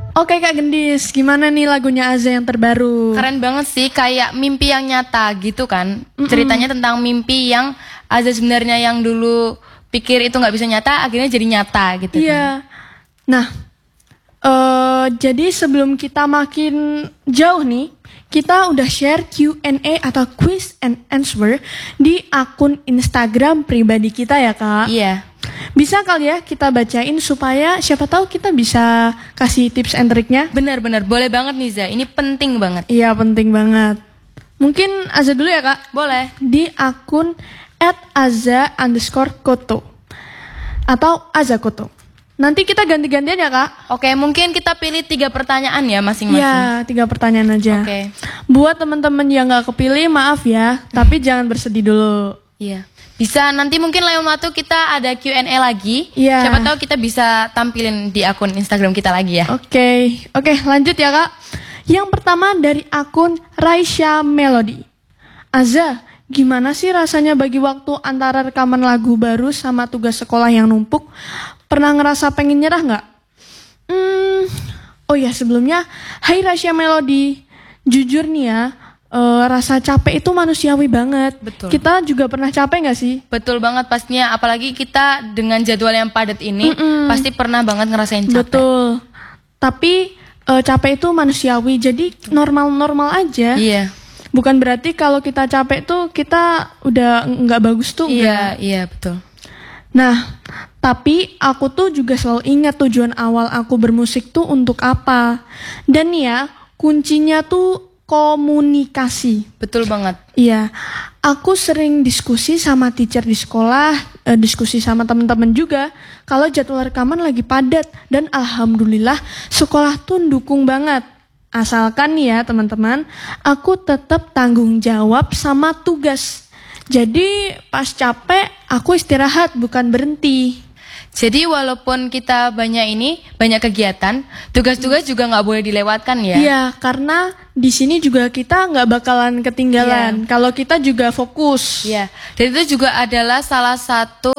Oke Kak Gendis, gimana nih lagunya Aza yang terbaru? Keren banget sih, kayak mimpi yang nyata gitu kan. Ceritanya tentang mimpi yang Aza sebenarnya yang dulu pikir itu nggak bisa nyata, akhirnya jadi nyata gitu. Iya. Nah, jadi sebelum kita makin jauh nih, kita udah share Q&A atau quiz and answer di akun Instagram pribadi kita ya Kak. Iya. Bisa kali ya kita bacain supaya siapa tahu kita bisa kasih tips and triknya. Bener-bener, boleh banget nih Za, ini penting banget. Iya penting banget. Mungkin Aza dulu ya Kak. Boleh. Di akun @aza_koto atau Azakoto. Nanti kita ganti-gantian ya Kak. Oke, mungkin kita pilih 3 pertanyaan ya masing-masing. Iya, 3 pertanyaan aja. Oke. Buat teman-teman yang gak kepilih, maaf ya. Tapi jangan bersedih dulu. Iya. Bisa nanti mungkin lain waktu kita ada Q&A lagi. Iya. Siapa tahu kita bisa tampilin di akun Instagram kita lagi ya. Oke, lanjut ya Kak. Yang pertama dari akun Raisya Melody. Aza, gimana sih rasanya bagi waktu antara rekaman lagu baru sama tugas sekolah yang numpuk? Pernah ngerasa pengen nyerah nggak? Oh ya sebelumnya, hai Raisya Melody. Jujur nih ya, rasa capek itu manusiawi banget. Betul. Kita juga pernah capek nggak sih? Betul banget pastinya, apalagi kita dengan jadwal yang padat ini pasti pernah banget ngerasain capek. Betul. Tapi capek itu manusiawi, jadi normal-normal aja. Iya. Bukan berarti kalau kita capek tuh kita udah nggak bagus tuh. Iya betul. Nah, tapi aku tuh juga selalu ingat tujuan awal aku bermusik tuh untuk apa. Dan nih ya, kuncinya tuh komunikasi. Betul banget. Iya, aku sering diskusi sama teacher di sekolah, diskusi sama teman-teman juga. Kalau jadwal rekaman lagi padat dan alhamdulillah sekolah tuh dukung banget. Asalkan nih ya teman-teman, aku tetap tanggung jawab sama tugas. Jadi pas capek aku istirahat bukan berhenti. Jadi walaupun kita banyak kegiatan, tugas-tugas juga nggak boleh dilewatkan ya. Iya, karena di sini juga kita nggak bakalan ketinggalan. Kalau kita juga fokus. Iya. Dan itu juga adalah salah satu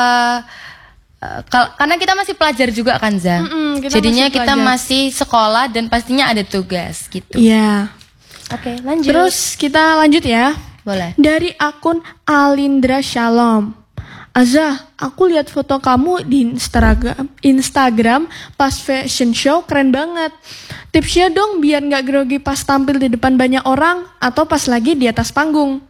karena kita masih pelajar juga kan Za. Jadinya kita masih sekolah dan pastinya ada tugas gitu. Iya. Oke, lanjut. Terus kita lanjut ya. Boleh. Dari akun Alindra Shalom. Aza, aku lihat foto kamu di Instagram pas fashion show keren banget. Tipsnya dong biar nggak grogi pas tampil di depan banyak orang atau pas lagi di atas panggung.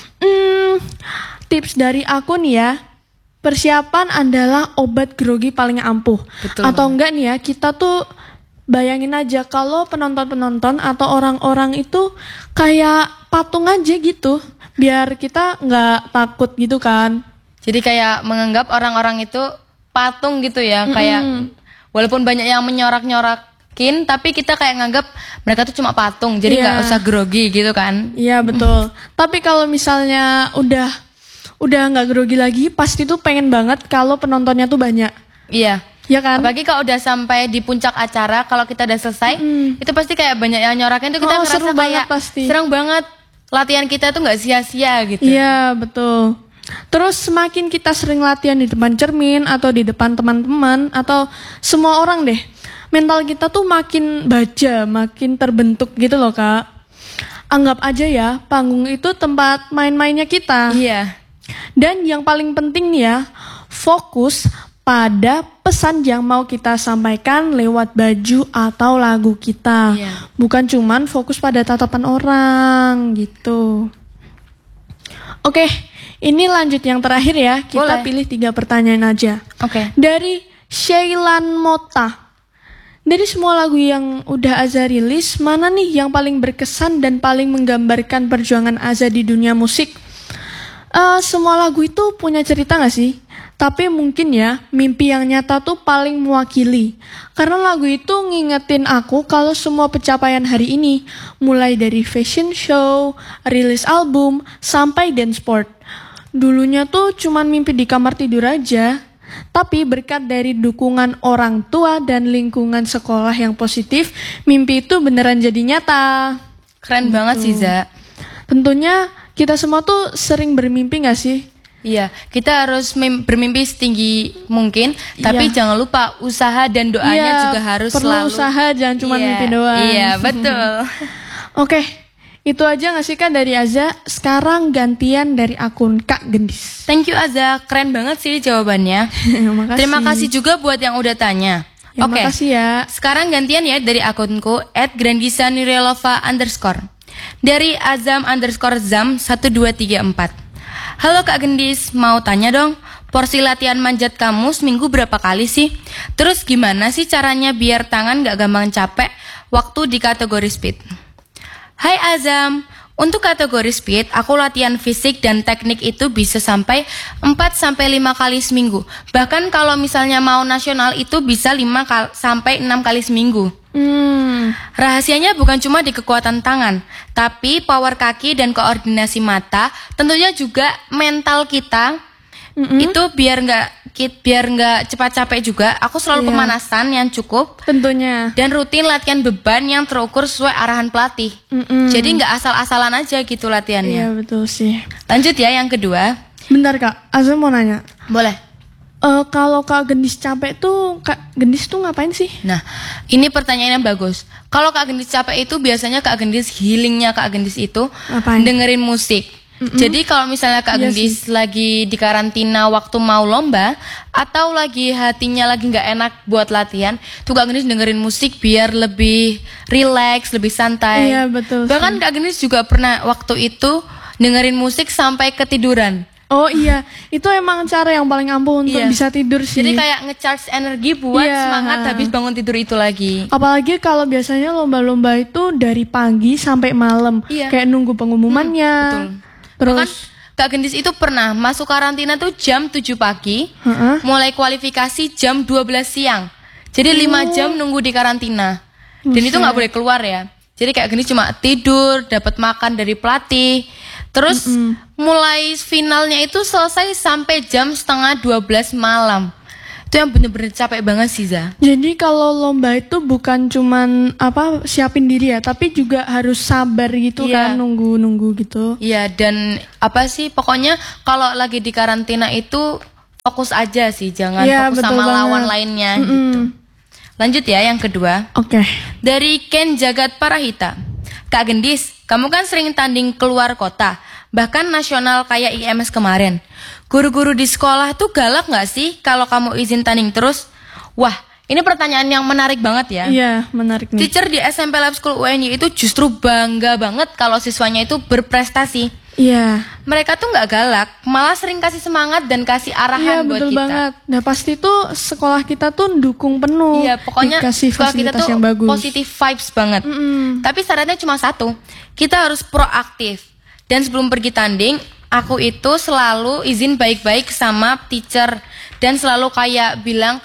Tips dari aku nih ya, persiapan adalah obat grogi paling ampuh. Betul atau banget. enggak nih ya, kita tuh bayangin aja kalau penonton-penonton atau orang-orang itu kayak patung aja gitu, biar kita nggak takut gitu kan. Jadi kayak menganggap orang-orang itu patung gitu ya, kayak walaupun banyak yang menyorak-nyorakin, tapi kita kayak nganggap mereka tuh cuma patung, jadi nggak usah grogi gitu kan. Iya betul. Tapi kalau misalnya udah nggak grogi lagi, pasti tuh pengen banget kalau penontonnya tuh banyak. Iya. Ya kan? Apalagi kalau udah sampai di puncak acara, kalau kita udah selesai, itu pasti kayak banyak yang nyorakin tuh kita ngerasa seru banget kayak pasti. serang banget. Latihan kita tuh nggak sia-sia gitu. Iya betul. Terus semakin kita sering latihan di depan cermin atau di depan teman-teman atau semua orang deh, mental kita tuh makin baja, makin terbentuk gitu loh Kak. Anggap aja ya, panggung itu tempat main-mainnya kita. Iya. Dan yang paling penting nih ya, fokus pada pesan yang mau kita sampaikan lewat baju atau lagu kita. Iya. Bukan cuman fokus pada tatapan orang gitu. Oke, ini lanjut yang terakhir ya. Kita Boleh. pilih 3 pertanyaan aja. Oke. Dari Shailan Mota. Dari semua lagu yang udah Aza rilis, mana nih yang paling berkesan dan paling menggambarkan perjuangan Aza di dunia musik? Semua lagu itu punya cerita gak sih? Tapi mungkin ya, mimpi yang nyata tuh paling mewakili. Karena lagu itu ngingetin aku kalau semua pencapaian hari ini, mulai dari fashion show, rilis album, sampai dance sport. Dulunya tuh cuman mimpi di kamar tidur aja. Tapi berkat dari dukungan orang tua dan lingkungan sekolah yang positif, mimpi itu beneran jadi nyata. Keren banget sih Za. Tentunya kita semua tuh sering bermimpi gak sih? Iya, kita harus bermimpi setinggi mungkin, tapi jangan lupa usaha dan doanya juga harus perlu selalu. Usaha, jangan cuma mimpi doang. Iya, betul. Oke, itu aja nggak sih Kak dari Aza? Sekarang gantian dari akun Kak Gendis. Thank you Aza, keren banget sih jawabannya. Makasih. Terima kasih juga buat yang udah tanya. Ya, Oke, makasih ya. Sekarang gantian ya dari akunku @grandisanirelova_. Dari Azam_Zam1234. Halo Kak Gendis, mau tanya dong, porsi latihan manjat kamu seminggu berapa kali sih? Terus gimana sih caranya biar tangan gak gampang capek waktu di kategori speed? Hai Azam, untuk kategori speed, aku latihan fisik dan teknik itu bisa sampai 4-5 kali seminggu. Bahkan kalau misalnya mau nasional itu bisa 5-6 kali seminggu. Rahasianya bukan cuma di kekuatan tangan, tapi power kaki dan koordinasi mata. Tentunya juga mental kita itu biar nggak cepat capek juga. Aku selalu pemanasan yang cukup, tentunya, dan rutin latihan beban yang terukur sesuai arahan pelatih. Jadi nggak asal-asalan aja gitu latihannya. Iya betul sih. Lanjut ya yang kedua. Bentar Kak, Azam mau nanya. Boleh. Kalau Kak Gendis capek tuh, Kak Gendis tuh ngapain sih? Nah, ini pertanyaan yang bagus. Kalau Kak Gendis capek itu biasanya Kak Gendis healingnya Kak Gendis itu ngapain? Dengerin musik. Jadi kalau misalnya Kak Gendis lagi di karantina waktu mau lomba atau lagi hatinya lagi nggak enak buat latihan, tuh Kak Gendis dengerin musik biar lebih rileks, lebih santai. Iya betul. Bahkan Kak Gendis juga pernah waktu itu dengerin musik sampai ketiduran. Oh iya, itu emang cara yang paling ampuh untuk bisa tidur sih. Jadi kayak ngecharge energi buat semangat habis bangun tidur itu lagi. Apalagi kalau biasanya lomba-lomba itu dari pagi sampai malam, kayak nunggu pengumumannya. Betul. Terus bahkan Kak Gendis itu pernah masuk karantina tuh jam 7 pagi, mulai kualifikasi jam 12 siang. Jadi 5 jam nunggu di karantina. Dan itu nggak boleh keluar ya. Jadi Kak Gendis cuma tidur, dapat makan dari pelatih. Terus mulai finalnya itu selesai sampai jam 11:30 malam. Itu yang bener-bener capek banget sih Za. Jadi kalau lomba itu bukan cuman siapin diri ya, tapi juga harus sabar gitu kan, nunggu gitu. Iya, dan pokoknya kalau lagi di karantina itu fokus aja sih, jangan fokus sama lawan lainnya gitu. Lanjut ya yang kedua. Oke. Dari Ken Jagat Parahita. Kak Gendis, kamu kan sering tanding keluar kota, bahkan nasional kayak IMS kemarin. Guru-guru di sekolah tuh galak gak sih kalau kamu izin tanding terus? Wah, ini pertanyaan yang menarik banget ya. Iya, menarik nih. Teacher di SMP Lab School UNY itu justru bangga banget kalau siswanya itu berprestasi. Iya. Mereka tuh gak galak, malah sering kasih semangat dan kasih arahan buat kita. Iya, betul banget. Nah, pasti tuh sekolah kita tuh dukung penuh. Iya, pokoknya sekolah kita tuh yang bagus. Positive vibes banget. Tapi syaratnya cuma satu, kita harus proaktif. Dan sebelum pergi tanding, aku itu selalu izin baik-baik sama teacher. Dan selalu kayak bilang,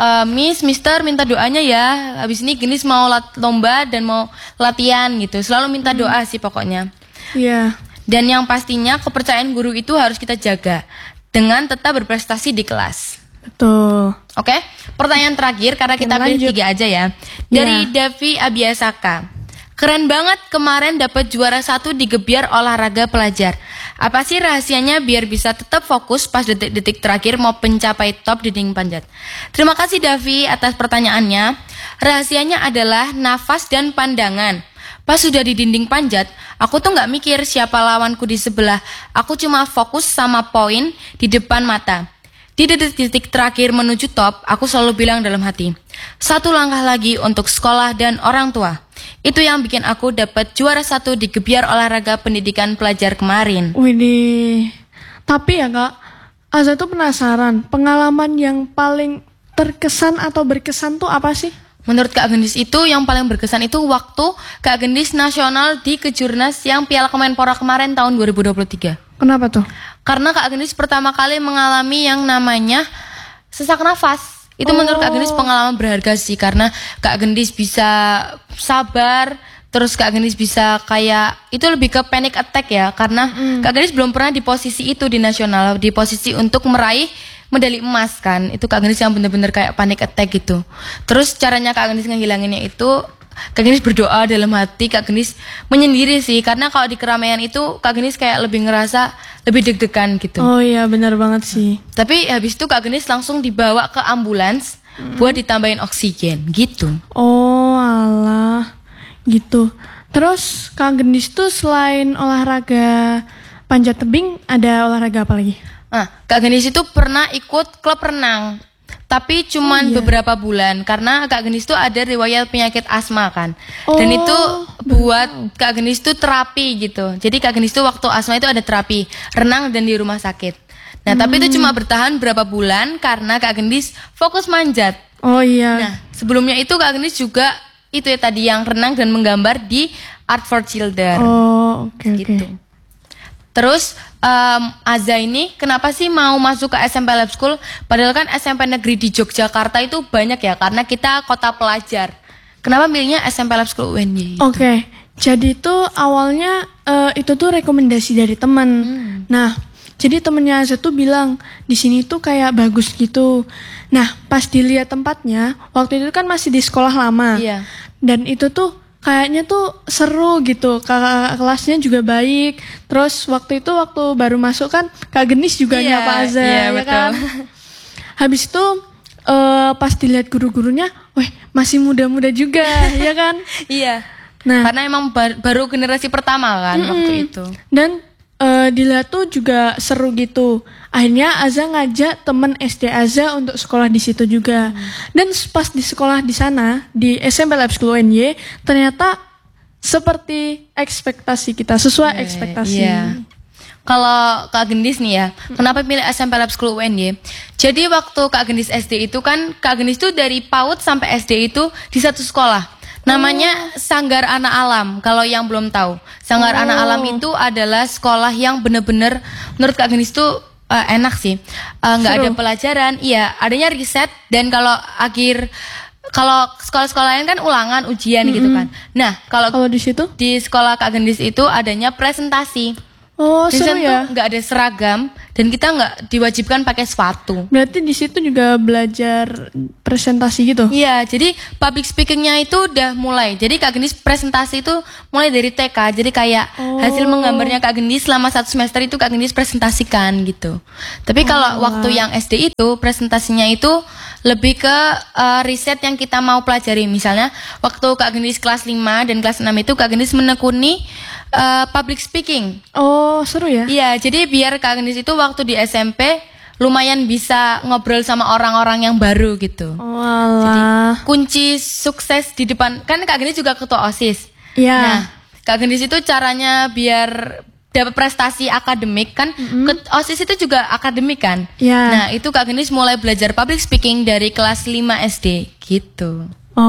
Mister minta doanya ya. Habis ini Gendis mau lomba dan mau latihan gitu. Selalu minta doa sih pokoknya. Iya. Dan yang pastinya kepercayaan guru itu harus kita jaga dengan tetap berprestasi di kelas. Betul. Oke, pertanyaan terakhir karena kita pilih 3 aja ya. Dari Davi Abiasaka. Keren banget kemarin dapat juara 1 di gebyar olahraga pelajar. Apa sih rahasianya biar bisa tetap fokus pas detik-detik terakhir mau mencapai top di dinding panjat? Terima kasih Davi atas pertanyaannya. Rahasianya adalah nafas dan pandangan. Pas sudah di dinding panjat, aku tuh gak mikir siapa lawanku di sebelah. Aku cuma fokus sama poin di depan mata. Di detik-detik terakhir menuju top, aku selalu bilang dalam hati, 1 langkah lagi untuk sekolah dan orang tua. Itu yang bikin aku dapat juara 1 di gebyar olahraga pendidikan pelajar kemarin. Widih. Tapi ya Kak, Aza tuh penasaran, pengalaman yang paling terkesan atau berkesan tuh apa sih? Menurut Kak Gendis itu yang paling berkesan itu waktu Kak Gendis nasional di Kejurnas yang Piala Kemenpora kemarin tahun 2023. Kenapa tuh? Karena Kak Gendis pertama kali mengalami yang namanya sesak nafas. Itu menurut Kak Gendis pengalaman berharga sih, karena Kak Gendis bisa sabar, terus Kak Gendis bisa kayak itu lebih ke panic attack ya, karena Kak Gendis belum pernah di posisi itu di nasional, di posisi untuk meraih medali emas kan. Itu Kak Gendis yang bener-bener kayak panic attack gitu. Terus caranya Kak Gendis ngehilanginnya itu Kak Genis berdoa dalam hati, Kak Genis menyendiri sih, karena kalau di keramaian itu Kak Genis kayak lebih ngerasa lebih deg-degan gitu. Oh iya, benar banget sih. Tapi habis itu Kak Genis langsung dibawa ke ambulans buat ditambahin oksigen gitu. Oh alah, gitu. Terus Kak Genis tuh selain olahraga panjat tebing, ada olahraga apa lagi? Kak Genis itu pernah ikut klub renang. Tapi cuman beberapa bulan karena Kak Genis tuh ada riwayat penyakit asma kan. Dan itu buat Kak Genis tuh terapi gitu. Jadi Kak Genis tuh waktu asma itu ada terapi renang dan di rumah sakit. Nah, tapi itu cuma bertahan berapa bulan karena Kak Genis fokus manjat. Oh iya. Nah, sebelumnya itu Kak Genis juga itu ya tadi yang renang dan menggambar di Art for Children. Oh, oke. Gitu. Terus Aza ini kenapa sih mau masuk ke SMP Lab School? Padahal kan SMP negeri di Yogyakarta itu banyak ya, karena kita kota pelajar. Kenapa milihnya SMP Lab School UNY? Oke, jadi tuh awalnya itu tuh rekomendasi dari teman. Nah, jadi temennya Aza tuh bilang di sini tuh kayak bagus gitu. Nah, pas dilihat tempatnya, waktu itu kan masih di sekolah lama. Iya. Dan itu tuh kayaknya tuh seru gitu, kakak kelasnya juga baik. Terus waktu baru masuk kan Kak Genis juga nyapa Aza, ya betul. kan. Habis itu pas dilihat guru-gurunya, weh masih muda-muda juga, ya kan. Iya. Nah, karena emang baru generasi pertama kan waktu itu. Dan dilihat tuh juga seru gitu. Akhirnya Aza ngajak temen SD Aza untuk sekolah di situ juga. Dan pas di sekolah di sana di SMP Lab School UNY ternyata seperti ekspektasi kita, sesuai ekspektasi. Iya. Kalau Kak Gendis nih ya, kenapa pilih SMP Lab School UNY? Jadi waktu Kak Gendis SD itu kan Kak Gendis tuh dari PAUD sampai SD itu di satu sekolah. Namanya Sanggar Anak Alam. Kalau yang belum tahu, Sanggar Anak Alam itu adalah sekolah yang bener-bener menurut Kak Gendis tuh enak sih. Nggak ada pelajaran, iya adanya riset. Dan kalau sekolah-sekolah lain kan ulangan, ujian gitu kan. Nah kalau di situ di sekolah Kak Gendis itu adanya presentasi. Oh, seru ya. Nggak ada seragam dan kita nggak diwajibkan pakai sepatu. Berarti di situ juga belajar presentasi gitu? Iya, jadi public speakingnya itu udah mulai. Jadi Kak Gendis presentasi itu mulai dari TK. Jadi kayak hasil menggambarnya Kak Gendis selama 1 semester itu Kak Gendis presentasikan gitu. Tapi kalau waktu yang SD itu presentasinya itu lebih ke riset yang kita mau pelajari. Misalnya waktu Kak Gendis kelas 5 dan kelas 6 itu Kak Gendis menekuni public speaking. Oh, seru ya? Iya, jadi biar Kak Gendis itu waktu di SMP lumayan bisa ngobrol sama orang-orang yang baru gitu. Oh, alah. Jadi kunci sukses di depan, kan Kak Gendis juga ketua OSIS. Iya. Nah, Kak Gendis itu caranya biar dapat prestasi akademik kan, OSIS itu juga akademik kan. Iya. Nah, itu Kak Gendis mulai belajar public speaking dari kelas 5 SD gitu.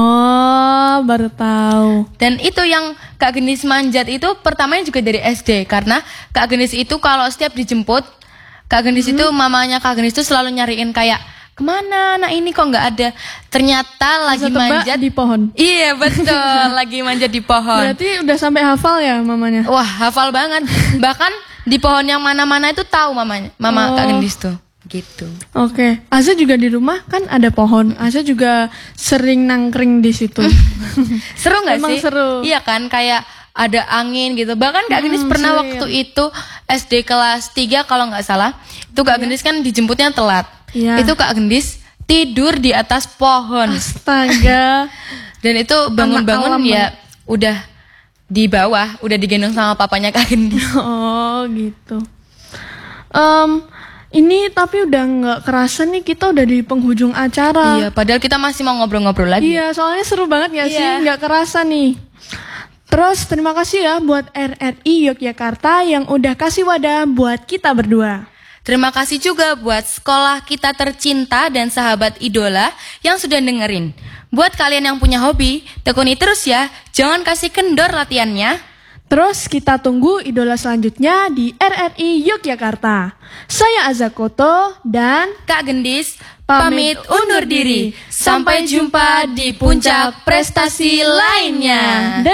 Oh, baru tahu. Dan itu yang Kak Gendis manjat itu pertamanya juga dari SD. Karena Kak Gendis itu kalau setiap dijemput, Kak Gendis itu mamanya Kak Gendis itu selalu nyariin kayak, kemana anak ini kok nggak ada. Ternyata lagi manjat di pohon. Iya betul, lagi manjat di pohon. Berarti udah sampai hafal ya mamanya? Wah, hafal banget. Bahkan di pohon yang mana-mana itu tahu mama Kak Gendis tuh. Gitu. Oke. Aza juga di rumah kan ada pohon. Aza juga sering nangkring di situ. Seru nggak sih? Emang seru. Iya kan, kayak ada angin gitu. Bahkan Kak Gendis pernah waktu itu SD kelas 3 kalau nggak salah. Itu Kak Gendis kan dijemputnya telat. Iya. Itu Kak Gendis tidur di atas pohon. Astaga. Dan itu bangun-bangun ya udah di bawah, udah digendong sama papanya Kak Gendis. Oh gitu. Ini tapi udah nggak kerasa nih kita udah di penghujung acara. Iya, padahal kita masih mau ngobrol-ngobrol lagi. Iya, soalnya seru banget ya sih, nggak kerasa nih. Terus terima kasih ya buat RRI Yogyakarta yang udah kasih wadah buat kita berdua. Terima kasih juga buat sekolah kita tercinta dan sahabat idola yang sudah dengerin. Buat kalian yang punya hobi, tekuni terus ya, jangan kasih kendor latihannya. Terus kita tunggu idola selanjutnya di RRI Yogyakarta. Saya Azakoto dan Kak Gendis pamit undur diri. Sampai jumpa di puncak prestasi lainnya.